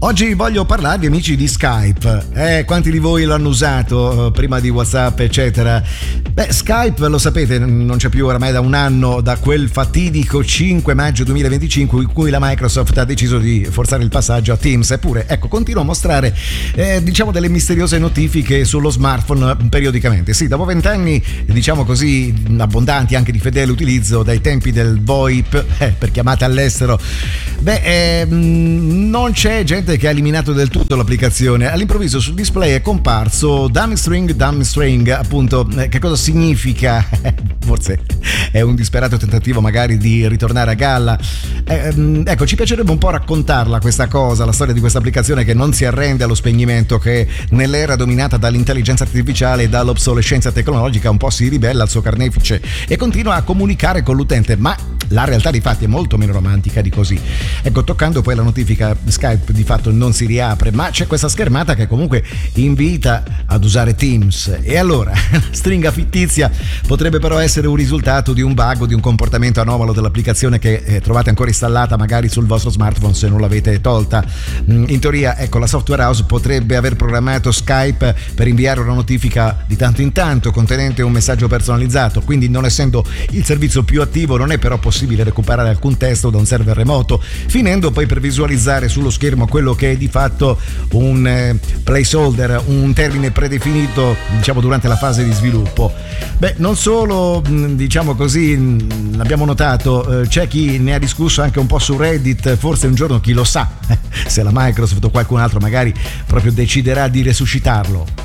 Oggi voglio parlarvi, amici, di Skype. Quanti di voi l'hanno usato prima di WhatsApp, eccetera? Skype, lo sapete, non c'è più oramai da un anno, da quel fatidico 5 maggio 2025 in cui la Microsoft ha deciso di forzare il passaggio a Teams. Eppure, ecco, continua a mostrare, delle misteriose notifiche sullo smartphone periodicamente. Sì, dopo 20 anni, diciamo così, abbondanti anche di fedele utilizzo dai tempi del VoIP, per chiamate all'estero, non c'è gente che ha eliminato del tutto l'applicazione. All'improvviso sul display è comparso dummy string, appunto. Che cosa significa? Forse è un disperato tentativo magari di ritornare a galla. Ecco, ci piacerebbe un po' raccontarla questa cosa, la storia di questa applicazione che non si arrende allo spegnimento, che nell'era dominata dall'intelligenza artificiale e dall'obsolescenza tecnologica un po' si ribella al suo carnefice e continua a comunicare con l'utente, ma la realtà dei fatti è molto meno romantica di così. Ecco, toccando poi la notifica, Skype di fatto non si riapre, ma c'è questa schermata che comunque invita ad usare Teams. E allora, la stringa fittizia potrebbe però essere un risultato di un bug o di un comportamento anomalo dell'applicazione che trovate ancora installata magari sul vostro smartphone se non l'avete tolta. In teoria, ecco, la software house potrebbe aver programmato Skype per inviare una notifica di tanto in tanto contenente un messaggio personalizzato, quindi non essendo il servizio più attivo non è però possibile recuperare alcun testo da un server remoto, finendo poi per visualizzare sullo schermo quello che è di fatto un placeholder, un termine predefinito, diciamo, durante la fase di sviluppo. Non solo, diciamo così, l'abbiamo notato, c'è chi ne ha discusso anche un po' su Reddit, forse un giorno, chi lo sa, se la Microsoft o qualcun altro magari proprio deciderà di resuscitarlo.